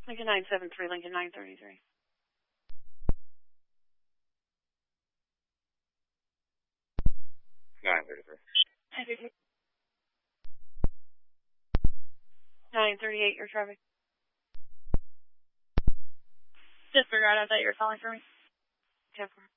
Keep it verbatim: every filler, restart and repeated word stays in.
Lincoln nine seven three, Lincoln nine thirty-three. nine thirty-three. nine thirty-three. nine thirty-eight, your traffic. Just figured out that you're calling for me. ten four.